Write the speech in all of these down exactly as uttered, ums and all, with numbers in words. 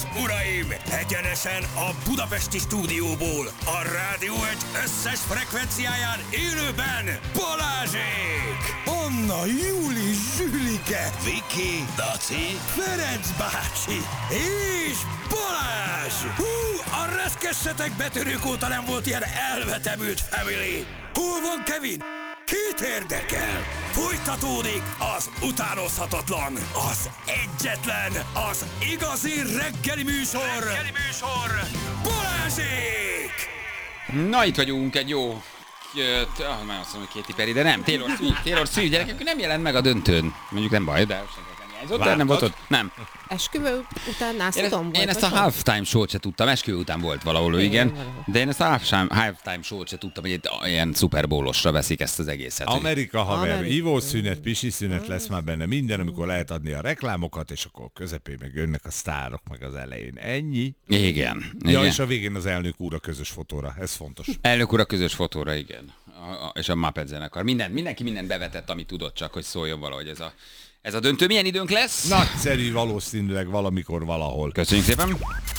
uraim! Egyenesen a budapesti stúdióból, a Rádió egy összes frekvenciáján élőben Balázsék! Anna, Júli, Zsülike, Viki, Daci, Ferenc bácsi és Balázs! Hú, a reszkessetek betörők óta nem volt ilyen elvetemült family! Hol van Kevin? Kit érdekel? Folytatódik az utánozhatatlan, az egyetlen, az igazi reggeli műsor, reggeli műsor, Balázsék! Na, itt vagyunk egy jó... Jött, ah, már azt mondom, hogy Katy Perry, de nem, Taylor Swift, Taylor Swift, gyerekek, nem jelent meg a döntőn. Mondjuk nem baj, de senkinek nem hiányzott, de nem volt ott, nem. Esküvő után nászodom volt? Én ezt a halftime show-t se tudtam, esküvő után volt valahol, ő, igen, de én ezt a halftime, halftime show-t se tudtam, hogy egy ilyen Super Bowl-osra veszik ezt az egészet. Amerika haver, Amerika. ivószünet, pisi-szünet lesz már benne minden, amikor lehet adni a reklámokat, és akkor közepén meg jönnek a sztárok, meg az elején. Ennyi. Igen. Ja, igen. és a végén az elnök úr a közös fotóra, ez fontos. Elnök úr a közös fotóra, igen. A, a, és a Muppet zenekar. Minden, mindenki mindent bevetett, amit tudott, csak hogy szóljon valahogy ez a, ez a döntő. Milyen időnk lesz? Nagyszerű, valószínűleg valamikor valahol. Köszönjük szépen.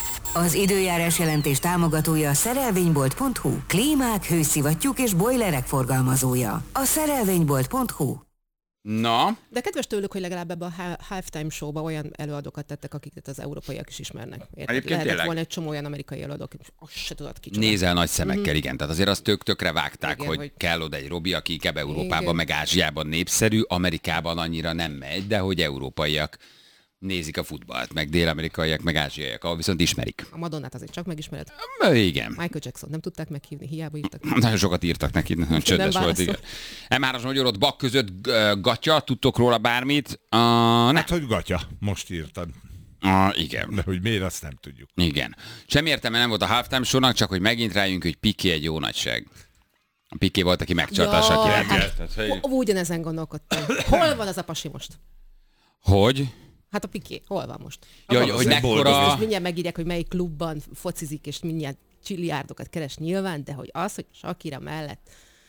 Az időjárás jelentés támogatója a szerelvénybolt pont hu. Klímák, hőszivattyúk és bojlerek forgalmazója. A szerelvénybolt pont hu. Na, De kedves tőlük, hogy legalább ebbe a ha- halftime showba olyan előadókat tettek, akiket az európaiak is ismernek. Érted? Egyébként Lehetett tényleg. volna egy csomó olyan amerikai előadók, azt se tudod kicsoda. nézel nagy szemekkel, igen. Tehát azért azt tök tökre vágták, Igen, hogy, hogy- kell oda egy Robi, aki inkább Európában, Igen. meg Ázsiában népszerű, Amerikában annyira nem megy, de hogy európaiak nézik a futballt, meg dél-amerikaiak, meg ázsiaiak, ahol viszont ismerik. A Madonnát azért csak megismered. Ö, Igen. Michael Jackson nem tudták meghívni, hiába írtak. Nagyon sokat írtak neki, nagyon csöndes volt, igen. válaszol. em hármas magyar ott bak között g- gatya, tudtok róla bármit? Uh, ne. Hát, hogy gatya, most írtad. Uh, igen. De hogy miért, azt nem tudjuk. Igen. Semmi értelme nem volt a halftime show-nak, csak hogy megint rájünk, hogy Piqué egy jó nagyság. A Piqué volt, aki megcsalta a Shakirát. hát, Tehát, hogy... ugyanezen gondolkodtam. Hol van az a pasi most? hogy? Hát a Piqué, hol van most? Ja, hogy, hogy Azért mekkora... Most mindjárt megírják, hogy melyik klubban focizik, és mindjárt csilliárdokat keres nyilván, de hogy az, hogy Shakira mellett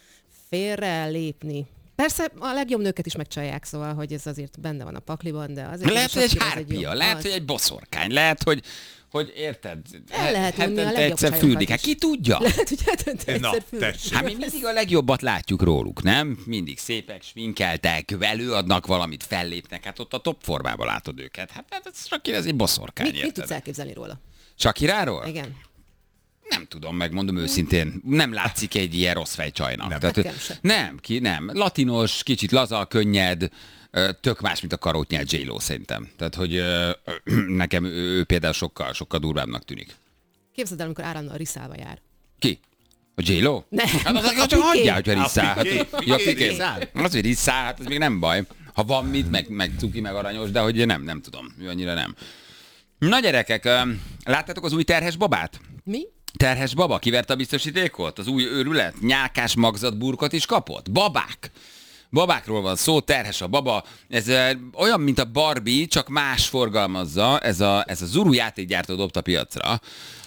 félre lépni. Persze a legjobb nőket is megcsalják, szóval, hogy ez azért benne van a pakliban, de azért... Lehet, a hogy egy Shakira az hárpia, jó- lehet, az. hogy egy boszorkány, lehet, hogy, hogy érted? El lehet unni a hetente legjobb egyszer csajokat fürdik. Hát is. ki tudja? Lehet, hogy hetente Na, egyszer fürdik. tessék. Hát mi mindig a legjobbat látjuk róluk, nem? Mindig szépek, sminkeltek, előadnak valamit, fellépnek, hát ott a top formában látod őket. Hát, hát ez Shakira, ez egy boszorkány, Mit, mit érted? tudsz elképzelni róla? Shakiráról? Igen. Nem tudom, megmondom őszintén, nem látszik egy ilyen rossz fejcsajnak. Nem. Tehát, Nekem hogy- se. nem, ki, nem. Latinos, kicsit laza, könnyed, ö, tök más, mint a karótnyelt J-Lo szerintem. Tehát, hogy ö, ö, nekem ő, ő például sokkal, sokkal durvábbnak tűnik. Képzeld el, amikor állandóan riszálva jár. Ki? A J-Lo? Nem. Hát az, A az csak Piqué. hagyjál, hogyha risszál. Hát, Piqué. ja, Piqué Piqué. risszál. Az, hogy risszál, hát ez még nem baj. Ha van mit, meg, meg cuki, meg aranyos, de hogy nem, nem tudom. Ő annyira nem. Na gyerekek, ö, láttátok az új terhes babát? Mi? Terhes baba kiverte a biztosítékot? Az új őrület? Nyálkás magzatburkot is kapott? Babák! Babákról van szó, terhes a baba. Ez ö, olyan, mint a Barbie, csak más forgalmazza. Ez a, ez a Zuru játékgyártó dobta piacra.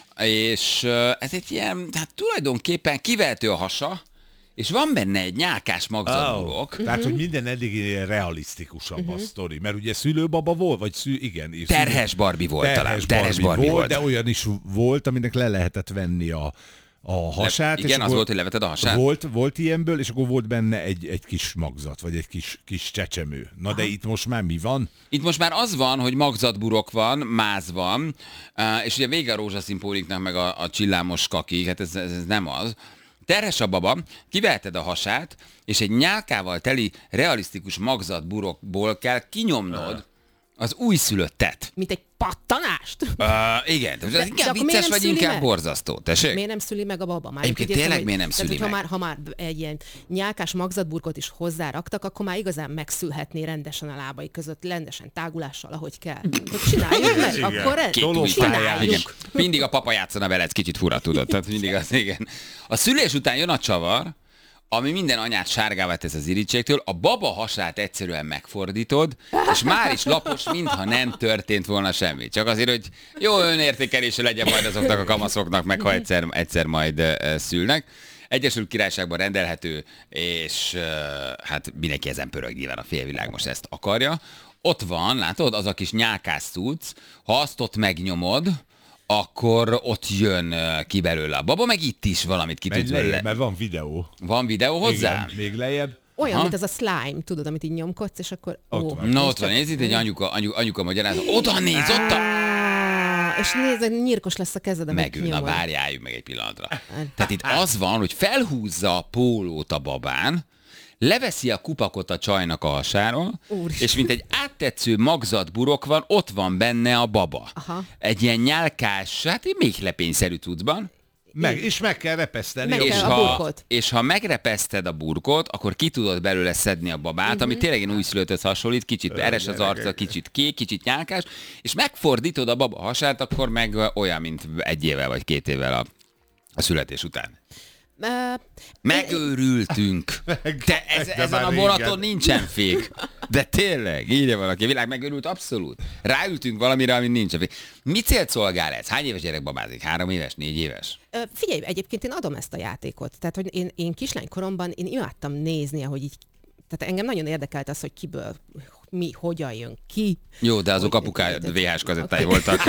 És ö, ez egy ilyen, hát tulajdonképpen kivehető a hasa, és van benne egy nyálkás magzatburok. Oh. Tehát, hogy minden eddig ilyen realisztikusabb a sztori. Mert ugye szülőbaba volt, vagy szű, igen. és Terhes Barbie volt terhes talán. Terhes Barbie Barbie volt. De olyan is volt, aminek le lehetett venni a, a hasát. igen, és az akkor volt, hogy leveted a hasát. Volt, volt ilyenből, és akkor volt benne egy, egy kis magzat, vagy egy kis, kis csecsemő. Na de itt most már mi van? Itt most már az van, hogy magzatburok van, máz van, uh, és ugye vége a rózsaszín póliknak, meg a, a csillámos kaki, hát ez, ez, ez nem az. Terhes a baba, kiveheted a hasát, és egy nyálkával teli realisztikus magzatburokból kell kinyomnod az újszülöttet. Mint egy pattanást? Uh, igen, de, de ez inkább akkor miért vicces, nem vagy szüli inkább meg? borzasztó. Tessék? Miért nem szüli meg a baba? Már Egyébként úgy értem, tényleg hogy- miért nem tehát, szüli hogy meg? Ha már, ha már egy ilyen nyálkás magzatburkot is hozzáraktak, akkor már igazán megszülhetné rendesen a lábai között, rendesen tágulással, ahogy kell. Hogy csináljuk meg, Igen. akkor ez, Két új Dolópályán. pályán, igen. Mindig a papa játszana vele, ez kicsit fura, tudod. Tehát mindig az, igen. A szülés után jön a csavar, ami minden anyát sárgává tesz az irítségtől, a baba hasát egyszerűen megfordítod, és már is lapos, mintha nem történt volna semmi. Csak azért, hogy jó önértékelése legyen majd azoknak a kamaszoknak, meg ha egyszer, egyszer majd uh, szülnek. Egyesült Királyságban rendelhető, és uh, hát mindenki ezen pörög, nyilván a félvilág most ezt akarja. ott van, látod, az a kis nyálkás cucc, ha azt ott megnyomod, akkor ott jön ö, ki belőle a baba, meg itt is valamit ki Menj tudsz lejjebb, belőle. mert van videó. Van videó hozzá? Igen, még lejjebb. Olyan, Aha. mint az a slime, tudod, amit így nyomkodsz, és akkor... Ott ó, van. Na ott van, nézd itt egy anyuka, anyu, anyuka magyarázza. Oda néz, ott a... Á, és nézd, nyírkos lesz a kezed, amit Megül, na kinyomod. várjáljuk meg egy pillanatra. Tehát itt az van, hogy felhúzza a pólót a babán, leveszi a kupakot a csajnak a hasáról, Úristen. és mint egy áttetsző magzatburok van, ott van benne a baba. Aha. Egy ilyen nyálkás, hát egy méhlepényszerű cuccban, Meg, és meg kell repeszteni. Meg Jó. kell és a ha, burkot. és ha megrepeszted a burkot, akkor ki tudod belőle szedni a babát, Mhm. uh-huh. ami tényleg egy újszülötthöz hasonlít, kicsit eres az arca, kicsit kék, kicsit nyálkás, és megfordítod a baba hasát, akkor meg olyan, mint egy évvel vagy két évvel a, a születés után. Uh, Megőrültünk. De ez, De ezen már a vonaton régen. nincsen fék. De tényleg, írja valaki. A világ megőrült abszolút. Ráültünk valamire, ami nincsen fék. Mi célt szolgál ez? Hány éves gyerek babázik? Három éves? Négy éves? Figyelj, egyébként én adom ezt a játékot. Tehát, hogy én, én kislánykoromban én imádtam nézni, ahogy így, tehát engem nagyon érdekelt az, hogy kiből, mi, hogyan jön ki. Jó, de azok Hogy- apukája hogy- vé há es kazettái voltak. ö,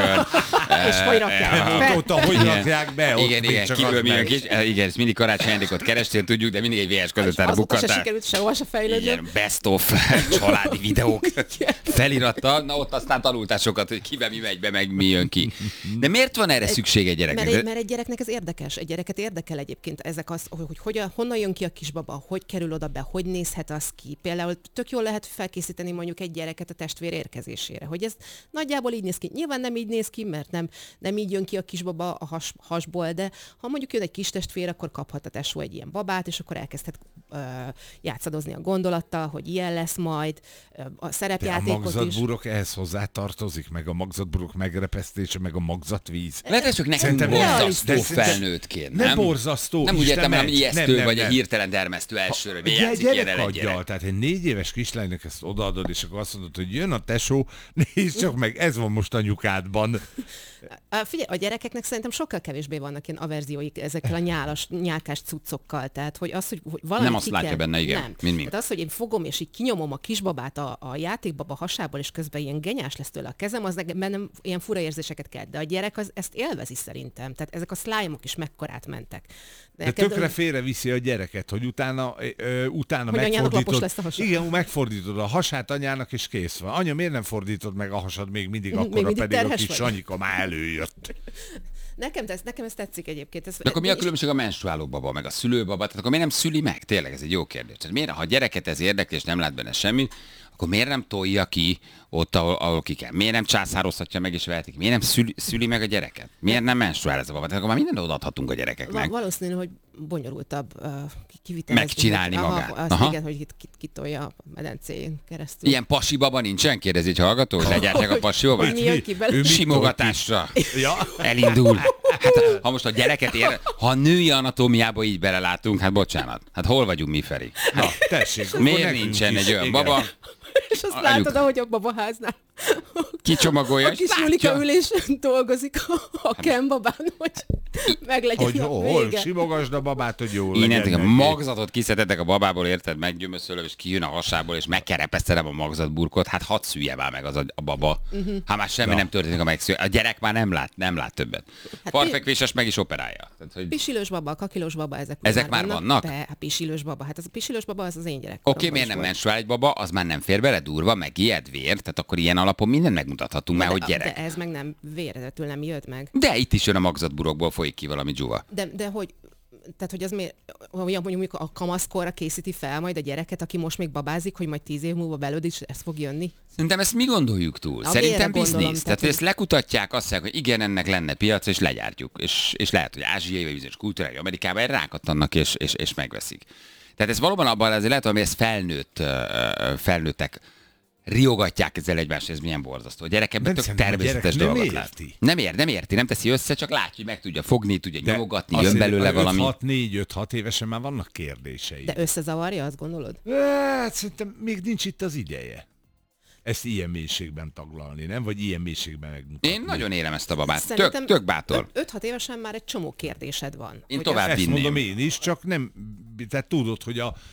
És hogy rakják Nem be? tudta, hogy Igen. rakják be. ott Igen, még igen, csak kiből az mi jön meg. ki. Eh, Igen, ezt mindig karácsony ajándékot kerestél, tudjuk, de mindig egy vé há es kazettára Azóta se bukkantál. sikerült sehova se fejlődni. Igen, best of családi videók felirattal, na ott aztán tanultál sokat, hogy kibe mi megy be, meg mi jön ki. De miért van erre szükség egy Mert gyereknek? egy, mert egy gyereknek ez érdekes. Egy gyereket érdekel egyébként ezek az, hogy, hogy hogyan, honnan jön ki a kisbaba, hogy kerül oda be, hogy nézhet az ki. Például tök jól lehet felkészíteni mondjuk egy gyereket a testvér érkezésére, hogy ez nagyjából így néz ki. Nyilván nem így néz ki, mert nem, nem így jön ki a kisbaba a has, hasból, de ha mondjuk jön egy kis testvér, akkor kaphat a tesó egy ilyen babát, és akkor elkezdhet uh, játszadozni a gondolattal, hogy ilyen lesz majd, uh, a De a szerepjátékot is. magzatburok ehhez hozzá tartozik, meg a magzatburok megrepesztése, meg a magzatvíz. Lehet, ez csak nekünk Szerintem borzasztó de szerintem- felnőttként, Nem nem? borzasztó, Nem úgy Isten értem, hanem megy. ijesztő, Nem, nem, vagy nem. egy hirtelen dermesztő elsőre, hogy Egy játszik ilyen gyerek el egy aggyal, gyerek. tehát egy négy éves kislánynak ezt odaadod, és akkor azt mondod, hogy jön a tesó, nézd csak meg, ez van most anyukádban. A, figyelj, a gyerekeknek szerintem sokkal kevésbé vannak ilyen averzióik ezekkel a nyálas, nyálkás cuccokkal. Tehát, hogy az, hogy, hogy valami Nem azt látja benne, igen, Nem. mint mi. Tehát az, hogy én fogom, és így kinyomom a kisbabát a, a játékbaba hasából, és közben ilyen genyás lesz tőle a kezem, az nekem bennem ilyen fura érzéseket kelt. De a gyerek az, ezt élvezi szerintem. Tehát ezek a slime-ok is mekkorát mentek. De neked- tökre félreviszi a gyereket, hogy utána, ö, utána Hogy anyának lapos megfordítod. lesz a hasa. Igen, megfordítod a hasát anyának, és kész van. Anya, miért nem fordítod meg a hasad még mindig Még akkora, mindig pedig a terhes kis vagy? Sanyika már előjött. Nekem, ez, nekem ez tetszik egyébként. Ez, De akkor mi a és- különbség a menstruáló baba, meg a szülőbaba? Tehát akkor miért nem szüli meg? Tényleg ez egy jó kérdés. Tehát miért, ha a gyereket ez érdekli, és nem lát benne semmit, akkor miért nem tolja ki ott, ahol, ahol ki kell? Miért nem császározhatja meg és vehetik? Miért nem szüli, szüli meg a gyereket? Miért nem menstruál ez a baba? Tehát akkor már mindent odaadhatunk a gyerekeknek. Va- valószínű, hogy bonyolultabb uh, kivitelezni. Megcsinálni Aha, magát. Azt Aha. igen, hogy itt kit- kitolja a medencén keresztül. Ilyen pasi baba nincsen? Kérdezi egy hallgató, hogy legyártják a pasi babát? Mi jön ki belőle? Ő mit Simogatásra. Ja. Elindul. Hát, ha most a gyereket ér, ha a női anatómiába így belelátunk, hát bocsánat. Hát hol vagyunk mi, Feri? Na, tessék. akkor Miért nekünk nincsen is. egy olyan Igen. baba, És azt Anyuk. látod, ahogy a babaháznál kicsomagolja, a és kis látja. Julika ülés dolgozik a, a kembabán, hogy meglegyen Hogy a hol, vége. simogasd a babát, hogy jól Innentől a legyen neki. magzatot kiszedetek a babából, érted, meggyömöszölöm, és kijön a hasából, és megkerepesztelem a magzatburkot, hát hadd szülje már meg az a, a baba. Uh-huh. Hát már semmi Na. nem történik, a megszül. A gyerek már nem lát, nem lát többet. Hát Farfekvéses meg is operálja. Tehát, hogy... Pisilős baba, kakilós baba, ezek úgy Ezek már vannak? De, hát pisilős baba. Hát az a pisilős baba, az az én gyerek. Oké, okay, miért nem menstruál egy baba, az már nem fér bele durva, meg ijed vér, tehát akkor ilyen alapon mindent megmutathatunk már, hogy gyerek. De ez meg nem véredetül nem jött meg. De itt is jön a magzatburokból, folyik ki valami dzsuva. De, de hogy, tehát hogy az miért, olyan mondjuk a kamaszkorra készíti fel majd a gyereket, aki most még babázik, hogy majd tíz év múlva belőd is ez fog jönni? Szerintem ezt mi gondoljuk túl? Na, Szerintem vére gondolom, biznisz. Tehát, tehát, hogy hogy- ezt lekutatják, azt mondják, hogy igen, ennek lenne piac, és legyártjuk. És, és lehet, hogy ázsiai vagy bizonyos kultúrája Amerikában erre rákattannak, és, és, és megveszik. Tehát ez valóban abban azért lehet, hogy ez felnőtt, ö, ö, felnőttek riogatják ezzel egymást, ez milyen borzasztó. A gyerek ebben Nem, tök szerintem a természetes gyerek nem dolgot lát. érti. Nem ér, nem érti, nem teszi össze, csak látja, hogy meg tudja fogni, tudja De nyomogatni, azért jön belőle az valami. öt hat négy öt hat évesen már vannak kérdései. De összezavarja, azt gondolod? Hát szerintem még nincs itt az ideje. Ezt ilyen mélységben taglalni, nem? Vagy ilyen mélységben megmutatni. Én nagyon élem ezt a babát. Tök, Szerintem tök bátor. öt-hat évesen már egy csomó kérdésed van. Én Hogy tovább az- Ezt vinném. mondom én is, csak nem, te tudod, hogy a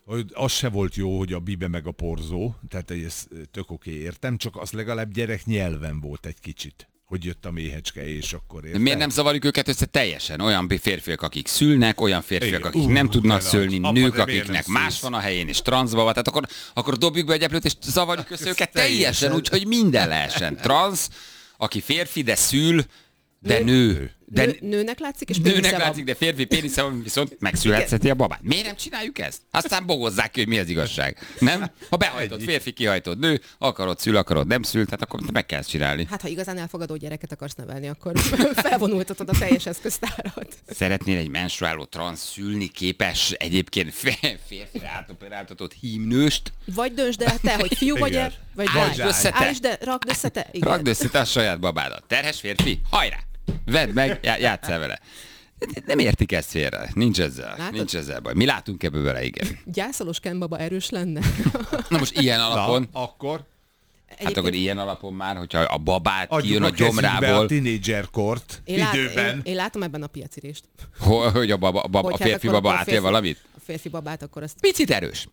hogy az se volt jó, hogy a bibe meg a porzó, tehát ez tök oké, értem, csak az legalább gyerek nyelven volt egy kicsit, hogy jött a méhecske, és akkor értem. Miért nem zavarjuk őket össze teljesen? Olyan férfiak, akik szülnek, olyan férfiak, Igen. akik Uh, nem tudnak de szülni, apa, nők, de miért akiknek nem más szülsz? van a helyén, és transzba van, tehát akkor, akkor dobjuk be egy eplőt, és zavarjuk össze őket teljesen. teljesen, úgyhogy minden lehessen. Transz, aki férfi, de szül, de nő. De Nő, nőnek látszik, és nőnek pénisze van. látszik, de férfi pénisze van, viszont megszülhetheti a babát. Miért nem csináljuk ezt? Aztán bogozzák ki, hogy mi az igazság. Nem? Ha behajtott férfi, kihajtott nő, akarod szül, akarod nem szül, tehát akkor meg kell ezt csinálni. Hát, ha igazán elfogadó gyereket akarsz nevelni, akkor felvonultatod a teljes eszköztárat. Szeretnél egy menstruáló transz szülni képes, egyébként fé- férfire átoperáltatott hímnőst? Vagy döntsd el te, hogy fiú vagy Igen. el, vagy Állítsd lány. össze te. Állítsd, de rakd össze te. Igen. Rakd össze te a saját babádat. Terhes férfi? Hajrá! Vedd meg, já- játsszál vele. Nem értik ezt félre. Nincs ezzel. Látod? Nincs ezzel baj. Mi látunk ebből vele, igen. Gyászolós Ken baba erős lenne. Na most ilyen alapon, Na, akkor hát akkor ilyen alapon már, hogyha a babát adjuk kijön a a kezünkbe a gyomrából, tínédzserkort Én, lát, én, időben. én látom ebben a piacirést. ho- hogy a, baba, a, baba, a Hogy hát férfi akkor- baba akkor a átél férfi- valamit? A férfi babát akkor azt... Picit erős.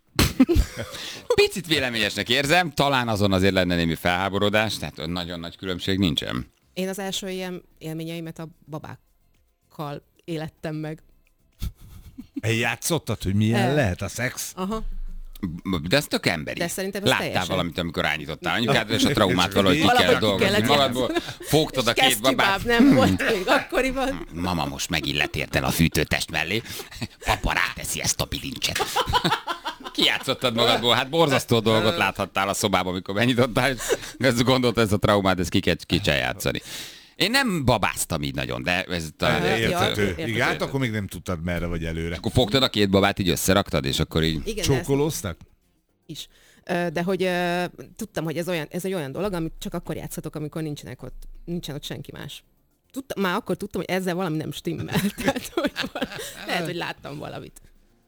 Picit véleményesnek érzem, talán azon azért lenne némi felháborodás, tehát nagyon nagy különbség nincsen. Én az első ilyen élményeimet a babákkal élettem meg. Eljátszottad, hogy milyen El. lehet a szex? Aha. De ez tök emberi. De szerintem ez Láttál teljesen- valamit, amikor rányítottál anyukádra, és a traumát valahogy ki Valahogy kell ki dolgozni kellett magadból. Fogtad a két Kesztyűbáb babát. nem volt még akkoriban. Mama, most megillett érted a fűtőtest mellé. Papa ráteszi ezt a bilincset. Kijátszottad magadból, hát borzasztó dolgot láthattál a szobában, amikor benyitottál, és ezt gondolta, ez a traumát, ezt ki kell, ki kell játszani. Én nem babáztam így nagyon, de ez talán... Ja, Érthető. érthető. Igen, hát akkor még nem tudtad merre vagy előre. Akkor fogtad a két babát, így összeraktad, és akkor így... Igen, de ezt Csókolóztak? is. Ö, De hogy ö, tudtam, hogy ez, olyan, ez egy olyan dolog, amit csak akkor játszhatok, amikor nincsenek ott, nincsen ott senki más. Tudtam, már akkor tudtam, hogy ezzel valami nem stimmel. Tehát, hogy val- lehet, hogy láttam valamit.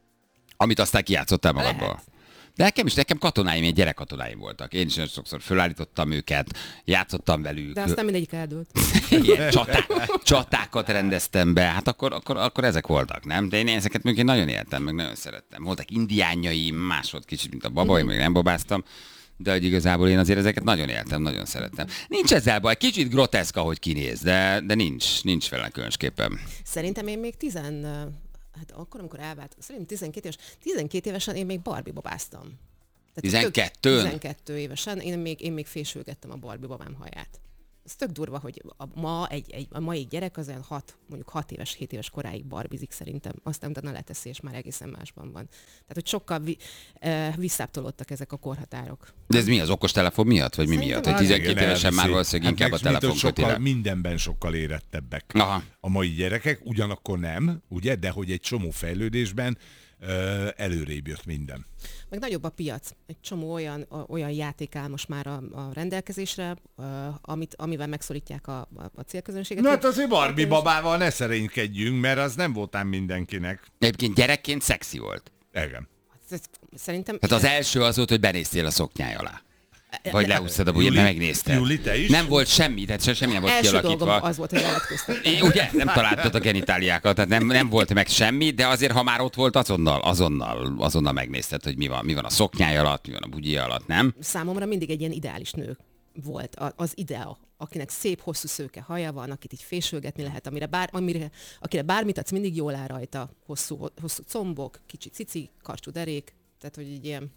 Amit aztán kijátszottál magadból. Lehet. De nekem is, nekem katonáim, ilyen gyerekkatonáim voltak. Én is nagyon sokszor fölállítottam őket, játszottam velük. De aztán mindegyik eldőlt. Ilyen csaták, csatákat rendeztem be, hát akkor, akkor, akkor ezek voltak, nem? De én ezeket mondjuk én nagyon éltem, meg nagyon szerettem. Voltak indiánjaim, más volt kicsit, mint a baba, én még nem babáztam, de hogy igazából én azért ezeket nagyon éltem, nagyon szerettem. Nincs ezzel baj, kicsit groteszk, ahogy kinéz, de, de nincs, nincs vele különösképpen. Szerintem én még tizen... Hát akkor, amikor elvált, szerintem tizenkét éves, tizenkét évesen én még Barbie babáztam. Tehát tizenkettőn? tök- tizenkettő évesen én még, én még fésülgettem a Barbie babám haját. Ez tök durva, hogy a, ma egy, egy, a mai gyerek az olyan hat, mondjuk hat éves, hét éves koráig barbizik szerintem. Aztán utána leteszi, és már egészen másban van. Tehát, hogy sokkal vi, eh, visszábbtolódtak ezek a korhatárok. De ez mi, az okostelefon miatt, vagy mi Szerintem miatt? Hogy az. tizenkét Igen, évesen már elviszi. valószínűleg inkább a meg mint, hogy telefon köti sokkal, le. mindenben sokkal érettebbek. Aha. A mai gyerekek, ugyanakkor nem, ugye, de hogy egy csomó fejlődésben ö, előrébb jött minden. Meg nagyobb a piac. Egy csomó olyan, a, olyan játék áll most már a, a rendelkezésre, a, amit, amivel megszorítják a, a, a célközönséget. Na hát azért Barbie babával ne szerénykedjünk, mert az nem voltám mindenkinek. Egyébként gyerekként szexi volt. Igen. Ez- Szerintem... Tehát az első az volt, hogy benéztél a szoknyáj alá. Vagy leúsztad a bujját, Juli- mert megnézted. Juli, te is? Nem volt semmi, tehát se- semmi nem volt Első kialakítva. dolgom az volt, hogy levetköztem. É, ugye? Nem találtad a genitáliákat, tehát nem, nem volt meg semmi, de azért, ha már ott volt, azonnal, azonnal, azonnal megnézted, hogy mi van, mi van a szoknyáj alatt, mi van a bugyi alatt, nem? Számomra mindig egy ilyen ideális nő volt a- az idea, akinek szép, hosszú szőke haja van, akit így fésülgetni lehet, amire bár, amire, akire bármit adsz, mindig jól áll rajta, hosszú, hosszú combok, kicsi cici, karcsú derék, tehát hogy egy ilyen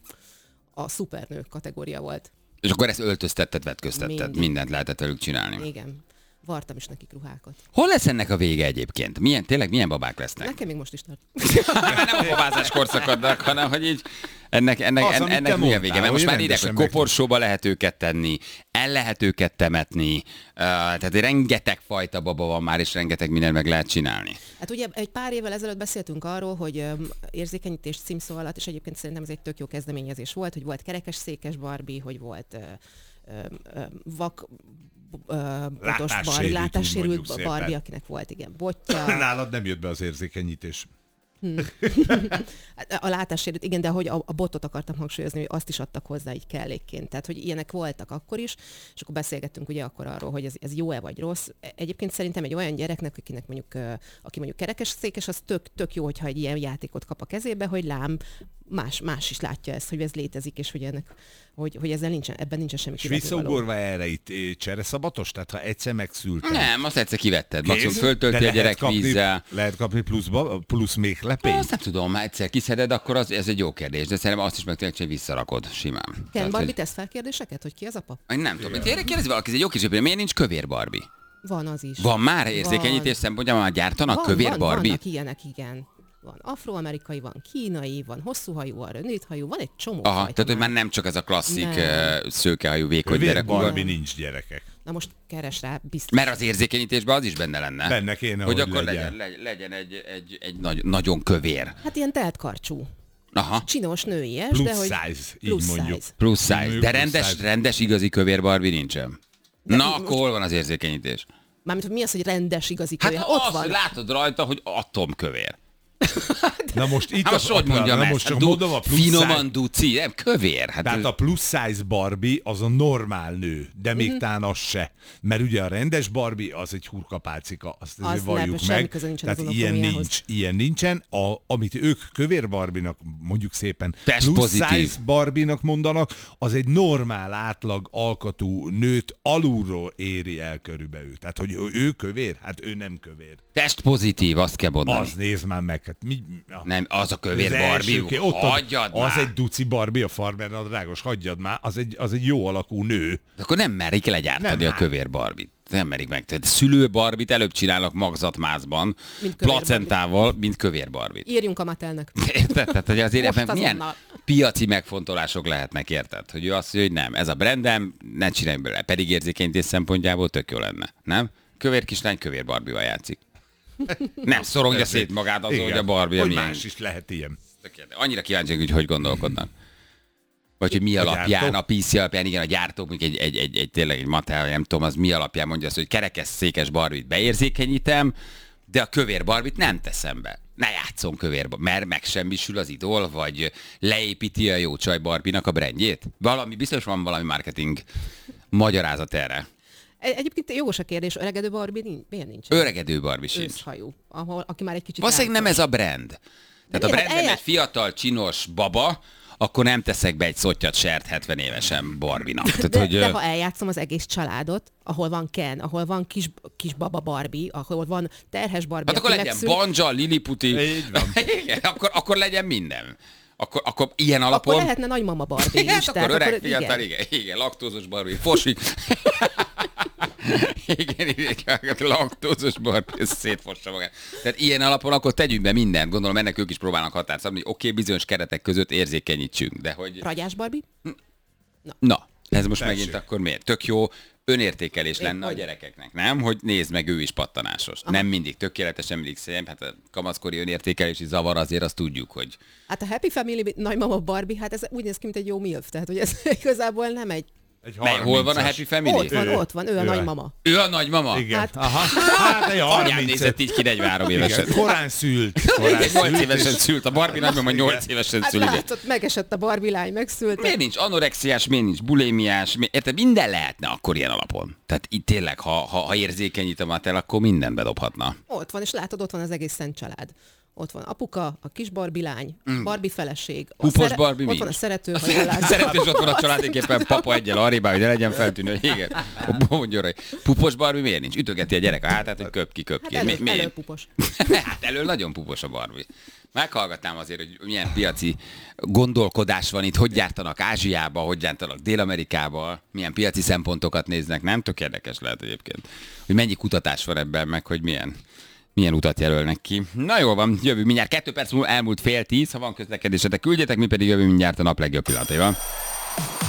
a szupernő kategória volt. És akkor ezt öltöztetted, vetköztetted, Mindig. mindent lehetett velük csinálni. Igen. Vartam is nekik ruhákat. Hol lesz ennek a vége egyébként? Milyen, tényleg milyen babák lesznek? Nekem még most is tart. Nem a babázás korszakadnak, hanem hogy így ennek, ennek, Az, en, amit ennek te mi a mondtál, vége? Mert hogy most már írják, hogy rendesen koporsóba lehet őket tenni, el lehet őket temetni, uh, tehát rengeteg fajta baba van már, és rengeteg mindent meg lehet csinálni. Hát ugye egy pár évvel ezelőtt beszéltünk arról, hogy öm, érzékenyítés címszó alatt, és egyébként szerintem ez egy tök jó kezdeményezés volt, hogy volt kerekes székes Barbie, hogy volt ö, ö, ö, vak ö, botos Látássérült, Barbie, úgy látássérült mondjuk szépen. Barbie, akinek volt igen botja. Nálad nem jött be az érzékenyítés. A látássérült, igen, de hogy a, a botot akartam hangsúlyozni, hogy azt is adtak hozzá így kellékként. Tehát, hogy ilyenek voltak akkor is, és akkor beszélgettünk ugye akkor arról, hogy ez, ez jó-e vagy rossz. Egyébként szerintem egy olyan gyereknek, akinek mondjuk, aki mondjuk kerekes székes, az tök, tök jó, hogyha egy ilyen játékot kap a kezébe, hogy lám, más, más is látja ezt, hogy ez létezik, és hogy, ennek, hogy, hogy ezzel nincsen, ebben nincsen semmi És kivetővaló. visszaugorva erre itt eh, csereszabatos? Tehát ha egyszer megszültem. Nem, azt egyszer kivetted. Maximum Kész? föltölti De a gyerek kapni, vízzel. Lehet kapni pluszba, plusz még lepényt? Azt nem tudom, ha egyszer kiszeded, akkor az, ez egy jó kérdés, de szerintem azt is meg tényleg, hogy visszarakod simán. Ken Tehát, Barbie hogy- tesz fel kérdéseket, hogy ki az apa? Én nem tudom, hogy kérdezi valaki, ez egy jó kis öpény, miért nincs kövér Barbie? Van az is. Van már érzékenyítés szempontjából már gyártanak van, kövér van, Barbie? Vannak ilyenek, igen. Van afroamerikai, van kínai, van hosszúhajú, van rövidhajú, van egy csomó Aha, fajta tehát hogy már már. nem csak ez a klasszik Nem. uh, szőkehajú vékony Kövér gyerek. Barbie nincs, gyerekek. Na most keres rá, biztos. Mert az érzékenyítésben az is benne lenne. Benne kéne, hogy, hogy akkor legyen. legyen, legyen, legyen egy, egy, egy nagy, nagyon kövér. Hát ilyen telt karcsú. Aha. Csinos nőies, Plusz de hogy... size, így plusz mondjuk. size. Plusz size. Mondjuk De plusz rendes, size. rendes igazi kövér Barbie nincsen. De Na, most- akkor hol van az érzékenyítés? Mármint, hogy mi az, hogy rendes igazi Hát kövér? az, Ott van. látod rajta, hogy atomkövér. Na most itt Hát az most hogy apa- mondjam na ezt? most csak Hát du- mondom a plusz finoman size- duci, nem kövér. Hát Tehát ez- a plusz size Barbie az a normál nő, de még Mhm. talán az se. Mert ugye a rendes Barbie az egy hurkapálcika, azt Az azért nem, valljuk semmi meg. köze nincsen Tehát az ilyen anatómiához. nincs, ilyen nincsen. A, amit ők kövér Barbie-nak, mondjuk szépen, Test plusz pozitív. size Barbie-nak mondanak, az egy normál átlag alkatú nőt alulról éri el körülbelül. Tehát, hogy ő- ő kövér? Hát ő nem kövér. Test pozitív, azt kell mondani. Az nézd már meg. Hát mi, Nem, az a kövér az Barbie, elsőké, ott a- hagyjad az már. egy duci Barbie, a farmer nadrágos, hagyjad már, az egy, az egy jó alakú nő. Akkor nem merik legyártani Nem a már. kövér Barbit. Nem merik meg. Tehát szülő Barbit előbb csinálnak magzatmászban, Mint kövér placentával, mint kövér Barbit. Írjunk a Mattelnek. Érted? Tehát, hogy azért Most ebben milyen azonnal. piaci megfontolások lehetnek, érted? Hogy ő azt mondja, hogy nem, ez a brandem, ne csinálj belőle. Pedig érzékenyítés szempontjából tök jó lenne. Nem? Kövér kislány kövér Barbival játszik. Nem szorongja szét magát azon, hogy a Barbie hogy milyen. más is lehet ilyen. Tök érdekes. Annyira kíváncsi, hogy hogy gondolkodnak. Vagy hogy mi A alapján, gyártó? a pé cé alapján, igen, a gyártó, mondjuk egy, egy, egy, egy tényleg egy Mattel, nem tudom, az mi alapján mondja azt, hogy kerekes székes Barbit beérzékenyítem, de a kövér Barbit nem teszem be. Ne játszom kövér Barbit, mert megsemmisül az idol, vagy leépíti a jó csaj Barbie-nak a brandjét. Valami, biztos van valami marketing magyarázat erre. Egy- Egyébként jogos a kérdés, öregedő Barbie nincs, miért nincs? Öregedő Barbie sincs. Őszhajú, ahol, aki már egy kicsit... Valószínűleg nem ez a brand. Tehát a miért? Hát brandem eljá- egy fiatal, csinos baba, akkor nem teszek be egy szottyat sert hetven évesen Barbinak. Tehát, De, hogy, de ö, ha eljátszom az egész családot, ahol van Ken, ahol van kis, kis baba Barbie, ahol van terhes Barbie, hát akkor aki legyen megszül, Banja, Liliputi. Így van. Igen, akkor, akkor legyen minden. Akkor, akkor ilyen alapon... akkor lehetne nagymama Barbie Igen, is. hát tehát akkor öreg, akkor, fiatal, igen, igen, laktózos Barbie, fosi. igen, igen, laktózos Barbie, ez szétfossa magát. Tehát ilyen alapon akkor tegyünk be mindent. Gondolom ennek ők is próbálnak határt szabni, hogy oké, okay, bizonyos keretek között érzékenyítsünk, de hogy... Ragyás Barbie? Na, ez most Tessék. megint akkor miért? Tök jó önértékelés lenne a hogy- gyerekeknek, nem? Hogy nézd meg, ő is pattanásos. Aha. Nem mindig tökéletes, nem mindig szép, hát a kamaszkori önértékelési zavar azért azt tudjuk, hogy Hát a Happy Family nagymama Barbie, hát ez úgy néz ki, mint egy jó milf, tehát hogy ez igazából nem egy... Egy mely, hol van a harmincas. Happy Family? Ott van, Ő. ott van, ő a Ő. nagymama. Ő a nagymama? Igen. Hát- Aha. Hát egy Anyám harminc. nézett így ki negyvenhárom évesen. Igen, korán szült. Korán Igen, nyolc szült, évesen és- szült, a Barbie nagymama nyolc évesen Hát szül. igen. látszott, megesett a Barbie lány, megszült. Miért nincs anorexiás, miért nincs bulémiás, mi- érted, minden lehetne akkor ilyen alapon. Tehát itt tényleg, ha, ha, ha érzékenyít a Mattel, akkor mindent bedobhatna. Ott van, és látod, ott van az egész szent család. Ott van apuka, a kis Barbie lány, mm. Barbie feleség. A Pupos Barbie Ott nincs. van a szerető, ha jól látom. Szeretős ott van a családéképpen, papa egyel arrébb, hogy ne legyen feltűnő. Igen. Mondjon, pupos Barbie miért nincs? Ütögeti a gyerek a hátát, hogy köp ki, köp Hát ki. elő, Mi- miért? előpupos. Hát elől nagyon pupos a Barbie. Meghallgatnám azért, hogy milyen piaci gondolkodás van itt, hogy gyártanak Ázsiába, hogy gyártanak Dél-Amerikába, milyen piaci szempontokat néznek, nem? Tök érdekes lehet egyébként. Hogy mennyi kutatás van ebben, meg hogy milyen, milyen utat jelölnek ki. Na jól van, jövő mindjárt. Kettő perc múlva elmúlt fél tíz, ha van közlekedésetek, küldjetek, mi pedig jövő mindjárt a nap legjobb pillanataival.